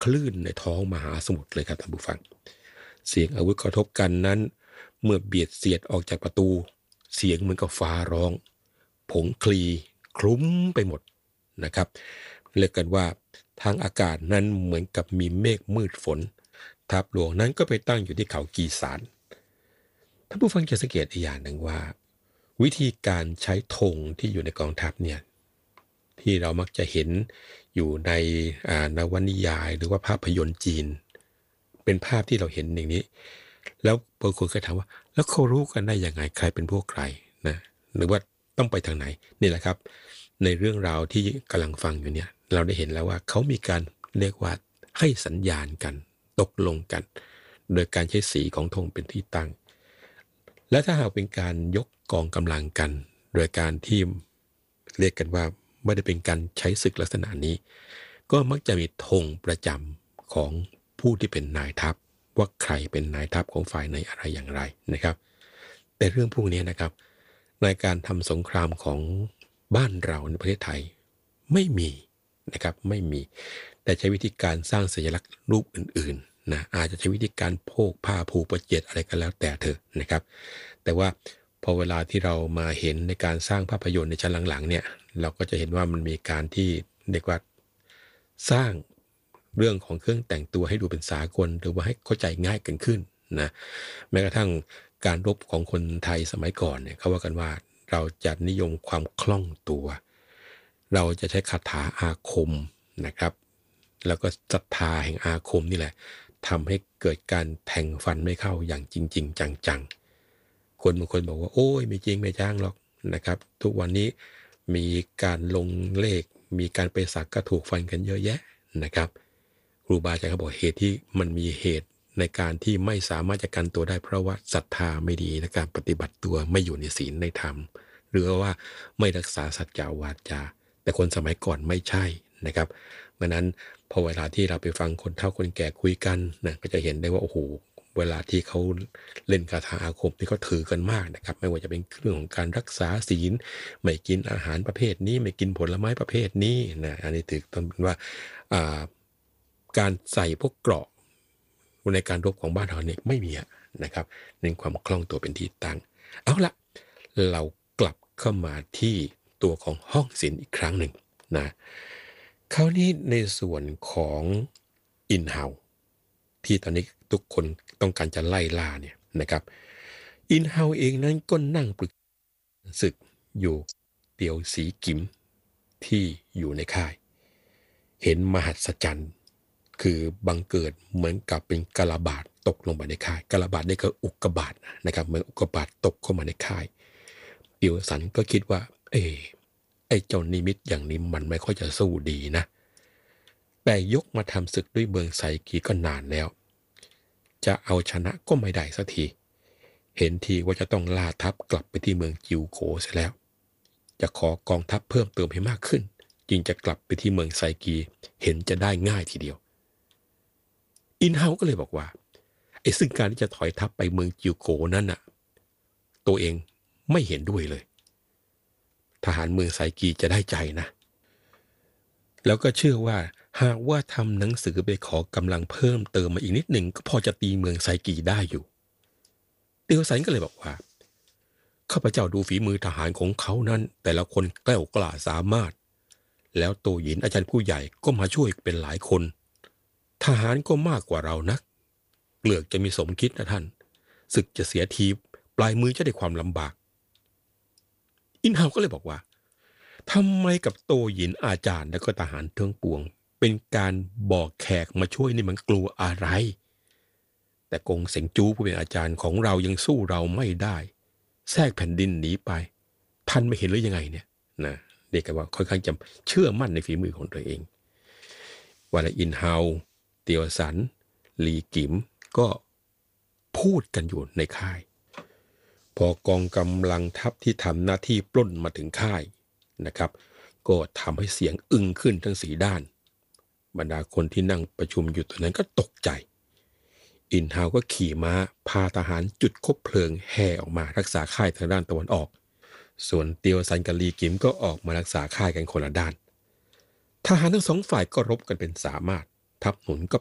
คลื่นในท้องมหาสมุทรเลยครับท่านผู้ฟังเสียงอาวุธกระทบกันนั้นเมื่อเบียดเสียดออกจากประตูเสียงเหมือนกับฟ้าร้องผงคลีคลุ้มไปหมดนะครับเรียกกันว่าทางอากาศนั้นเหมือนกับมีเมฆมืดฝนทัพหลวงนั้นก็ไปตั้งอยู่ที่เขากีสานท่านผู้ฟังจะสังเกตอีกอย่างหนึ่งว่าวิธีการใช้ธงที่อยู่ในกองทัพเนี่ยที่เรามักจะเห็นอยู่ในนวนิยายหรือว่าภาพยนตร์จีนเป็นภาพที่เราเห็นอย่างนี้แล้วบางคนก็ถามว่าแล้วเขารู้กันได้ยังไงใครเป็นพวกใครนะหรือว่าต้องไปทางไหนนี่แหละครับในเรื่องราวที่กำลังฟังอยู่เนี่ยเราได้เห็นแล้วว่าเขามีการเรียกว่าให้สัญญาณกันตกลงกันโดยการใช้สีของธงเป็นที่ตั้งและถ้าหากเป็นการยกกองกำลังกันโดยการที่เรียกกันว่าไม่ได้เป็นการใช้ศึกลักษณะนี้ก็มักจะมีธงประจำของผู้ที่เป็นนายทัพว่าใครเป็นนายทัพของฝ่ายไหนอะไรอย่างไรนะครับแต่เรื่องพวกนี้นะครับในการทำสงครามของบ้านเราในประเทศไทยไม่มีนะครับไม่มีแต่ใช้วิธีการสร้างสัญลักษณ์รูปอื่นๆนะอาจจะใช้วิธีการโพกผ้าผูกประเจ็ดอะไรก็แล้วแต่เถอะนะครับแต่ว่าพอเวลาที่เรามาเห็นในการสร้างภาพยนตร์ในชั้นหลังๆเนี่ยเราก็จะเห็นว่ามันมีการที่เรียกว่าสร้างเรื่องของเครื่องแต่งตัวให้ดูเป็นสากลหรือว่าให้เข้าใจง่ายกันขึ้นนะแม้กระทั่งการรบของคนไทยสมัยก่อนเนี่ยเขาว่ากันว่าเราจะนิยมความคล่องตัวเราจะใช้คาถาอาคมนะครับแล้วก็ศรัทธาแห่งอาคมนี่แหละทำให้เกิดการแทงฟันไม่เข้าอย่างจริงๆจังๆคนบางคนบอกว่าโอ้ยไม่จริงไม่จ้างหรอกนะครับทุกวันนี้มีการลงเลขมีการไปสักก็ถูกฟันกันเยอะแยะนะครับครูบาอาจารย์เขาบอกเหตุที่มันมีเหตุในการที่ไม่สามารถจะกันตัวได้เพราะว่าศรัทธาไม่ดีและการปฏิบัติตัวไม่อยู่ในศีลในธรรมหรือว่าไม่รักษาสัจจาวาจาแต่คนสมัยก่อนไม่ใช่นะครับเพราะนั้นพอเวลาที่เราไปฟังคนเฒ่าคนแก่คุยกันนะก็จะเห็นได้ว่าโอ้โหเวลาที่เขาเล่นคาถาอาคมที่เขาถือกันมากนะครับไม่ว่าจะเป็นเรื่องของการรักษาศีลไม่กินอาหารประเภทนี้ไม่กินผลไม้ประเภทนี้นะอันนี้ถือต้องเป็นว่าการใส่พวกเกราะในการรบของบ้านเราเนี่ยไม่มีนะครับเน้นความคล่องตัวเป็นที่ตั้งเอาละเรากลับเข้ามาที่ตัวของห้องศิลป์อีกครั้งหนึ่งนะคราวนี้ในส่วนของอินเฮาที่ตอนนี้ทุกคนต้องการจะไล่ล่าเนี่ยนะครับอินเฮาเองนั้นก็นั่งปรึกศึกอยู่เตียวสีกิมที่อยู่ในค่ายเห็นมหัศจรรย์คือบังเกิดเหมือนกับเป็นกาลาบาตตกลงมาในค่ายกาลาบาตนี่ก็อุกกาบาตนะครับเหมือนอุกกาบาตตกเข้ามาในค่ายเตียวสันก็คิดว่าไอ้เจ้านิมิตอย่างนี้มันไม่ค่อยจะสู้ดีนะแต่ยกมาทำศึกด้วยเมืองไซกีก็นานแล้วจะเอาชนะก็ไม่ได้สักทีเห็นทีว่าจะต้องล่าทัพกลับไปที่เมืองจิวโขเสียแล้วจะขอกองทัพเพิ่มเติมให้มากขึ้นจึงจะกลับไปที่เมืองไซกีเห็นจะได้ง่ายทีเดียวอินเฮาก็เลยบอกว่าไอ้ซึ่งการที่จะถอยทัพไปเมืองจิวโขนั้นน่ะตัวเองไม่เห็นด้วยเลยทหารเมืองไซกีจะได้ใจนะแล้วก็เชื่อว่าหากว่าทำหนังสือไปขอกำลังเพิ่มเติมมาอีกนิดหนึ่งก็พอจะตีเมืองไซกีได้อยู่เตียวสันก็เลยบอกว่าข้าพเจ้าดูฝีมือทหารของเขานั้นแต่ละคนแกล้วกล้าสามารถแล้วโตหยินอาจารย์ผู้ใหญ่ก็มาช่วยเป็นหลายคนทหารก็มากกว่าเรานักเกลือกจะมีสมคิดนะท่านศึกจะเสียทีปลายมือจะได้ความลำบากอินเฮาก็เลยบอกว่าทำไมกับโตหยินอาจารย์และก็ทหารทั้งปวงเป็นการบอกแขกมาช่วยนี่มันกลัวอะไรแต่กงเสงจูผู้เป็นอาจารย์ของเรายังสู้เราไม่ได้แทรกแผ่นดินหนีไปท่านไม่เห็นหรือยังไงเนี่ยนะเรียกกันว่าค่อนข้างจะเชื่อมั่นในฝีมือของตัวเองวาลาอินเฮาเตียวสันลีกิมก็พูดกันอยู่ในค่ายพอกองกำลังทัพที่ทำหน้าที่ปล้นมาถึงค่ายนะครับก็ทำให้เสียงอึ้งขึ้นทั้งสี่ด้านบรรดาคนที่นั่งประชุมอยู่ตรงนั้นก็ตกใจอินเฮาก็ขี่ม้าพาทหารจุดคบเพลิงแห่ออกมารักษาค่ายทางด้านตะวันออกส่วนเตียวซันกับลีกิมก็ออกมารักษาค่ายกันคนละด้านทหารทั้งสองฝ่ายก็รบกันเป็นสามารถทับหนุนก็